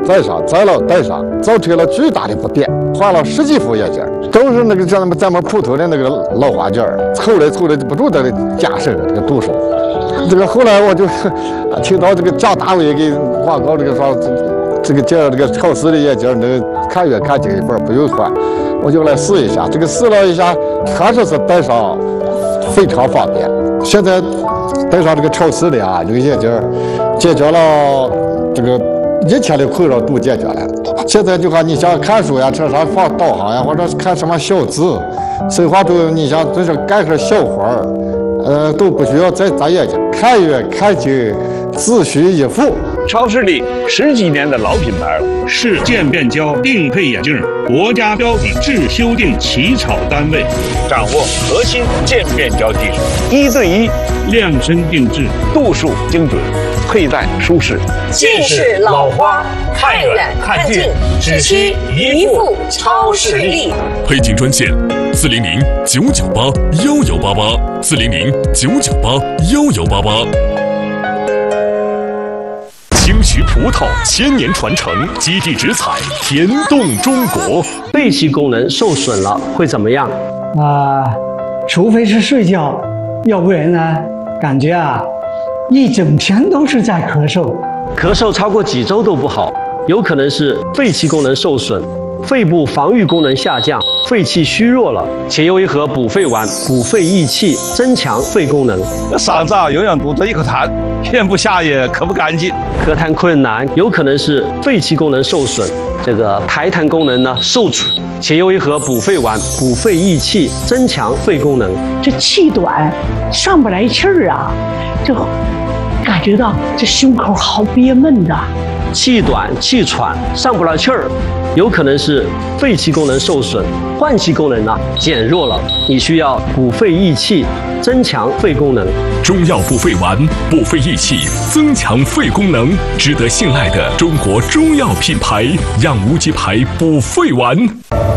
再上，再老再上，造成了巨大的不便，换了10几副眼镜，都是那个像咱们普通的那个老花镜，凑来不住的加深这个度数。这个后来我就听到这个蒋大为给广告这个说，这个这个超视力眼镜能看远看近一半不用换，我就来试一下。这个试了一下，确实是戴上非常方便。现在戴上这个超视力啊，这个眼镜解决了这个以前的困扰都解决了。现在就看你想看书呀，车上放导航呀，或者是看什么小字，生活中你想就是干个小活儿，都不需要再眨眼睛，看远看近，自需一副。 超视力10几年的老品牌了， 是渐变焦定配眼镜国家标准制修订起草单位， 掌握核心渐变焦技术，1对1 量身定制， 度数精准，佩戴舒适。 近视老花，看远看近，只需一副超视力。 配镜专线：400-998-1188，400-998-1188。青徐葡萄千年传承，基地直采，甜动中国。 肺气功能受损了会怎么样？ 除非是睡觉，要不然呢，感觉一整天都是在咳嗽， 咳嗽超过几周都不好，有可能是肺气功能受损，肺部防御功能下降，肺气虚弱了，且用一盒补肺丸补肺益气，增强肺功能。 嗓子永远堵着一口痰，咽不下也咳不干净， 咳痰困难，有可能是肺气功能受损，这个排痰功能呢受阻，且用一盒补肺丸补肺益气，增强肺功能。 这气短，上不来气儿啊，就感觉到这胸口好憋闷的。 气短气喘上不来气儿，有可能是肺气功能受损，换气功能呢减弱了，你需要补肺益气，增强肺功能。 中药补肺丸，补肺益气，增强肺功能，值得信赖的中国中药品牌——让无极牌补肺丸。